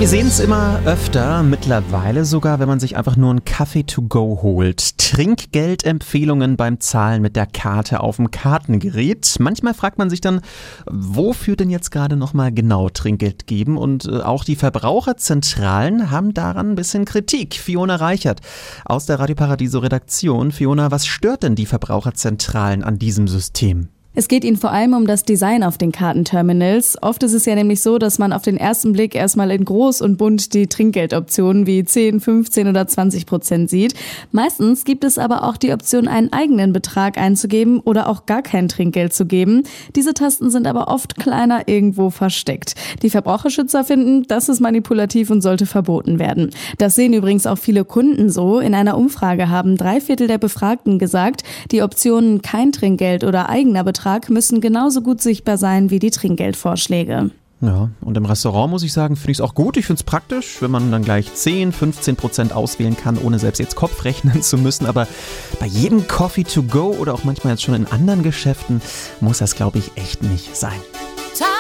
wir sehen es immer öfter, mittlerweile sogar, wenn man sich einfach nur einen Kaffee to go holt. Trinkgeldempfehlungen beim Zahlen mit der Karte auf dem Kartengerät. Manchmal fragt man sich dann, wofür denn jetzt gerade nochmal genau Trinkgeld geben? Und auch die Verbraucherzentralen haben daran ein bisschen Kritik. Fiona Reichert aus der Radio Paradiso Redaktion. Fiona, was stört denn die Verbraucherzentralen an diesem System? Es geht ihnen vor allem um das Design auf den Kartenterminals. Oft ist es ja nämlich so, dass man auf den ersten Blick erstmal in groß und bunt die Trinkgeldoptionen wie 10, 15 oder 20% sieht. Meistens gibt es aber auch die Option, einen eigenen Betrag einzugeben oder auch gar kein Trinkgeld zu geben. Diese Tasten sind aber oft kleiner irgendwo versteckt. Die Verbraucherschützer finden, das ist manipulativ und sollte verboten werden. Das sehen übrigens auch viele Kunden so. In einer Umfrage haben 3/4 der Befragten gesagt, die Optionen kein Trinkgeld oder eigener Betrag müssen genauso gut sichtbar sein wie die Trinkgeldvorschläge. Ja, und im Restaurant muss ich sagen, finde ich es auch gut. Ich finde es praktisch, wenn man dann gleich 10, 15% auswählen kann, ohne selbst jetzt Kopf rechnen zu müssen. Aber bei jedem Coffee to go oder auch manchmal jetzt schon in anderen Geschäften muss das, glaube ich, echt nicht sein.